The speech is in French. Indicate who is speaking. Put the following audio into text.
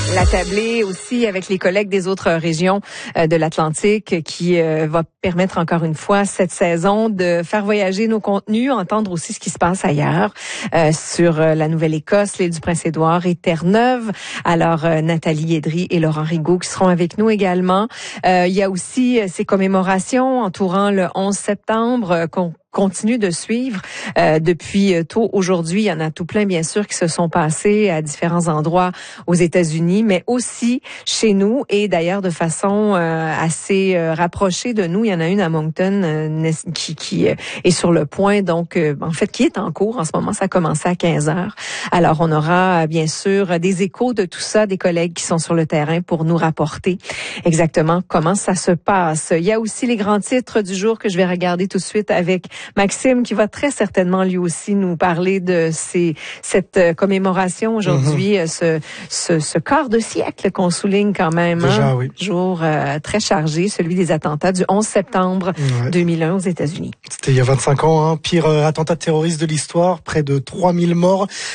Speaker 1: L'attablé aussi avec les collègues des autres régions de l'Atlantique qui va permettre encore une fois cette saison de faire voyager nos contenus, entendre aussi ce qui se passe ailleurs sur la Nouvelle-Écosse, l'île du Prince-Édouard et Terre-Neuve. Alors Nathalie Edry et Laurent Rigaud qui seront avec nous également. Il y a aussi ces commémorations entourant le 11 septembre qu'on continue de suivre depuis tôt aujourd'hui. Il y en a tout plein, bien sûr, qui se sont passés à différents endroits aux États-Unis, mais aussi chez nous et d'ailleurs de façon assez rapprochée de nous. Il y en a une à Moncton qui est sur le point, donc en fait, qui est en cours en ce moment. Ça a commencé à 15h. Alors, on aura bien sûr des échos de tout ça, des collègues qui sont sur le terrain pour nous rapporter exactement comment ça se passe. Il y a aussi les grands titres du jour que je vais regarder tout de suite avec Maxime, qui va très certainement lui aussi nous parler de cette commémoration aujourd'hui, ce quart de siècle qu'on souligne quand même.
Speaker 2: Déjà, oui.
Speaker 1: Jour très chargé, celui des attentats du 11 septembre 2001 aux États-Unis.
Speaker 2: C'était il y a 25 ans, pire attentat terroriste de l'histoire, près de 3000 morts.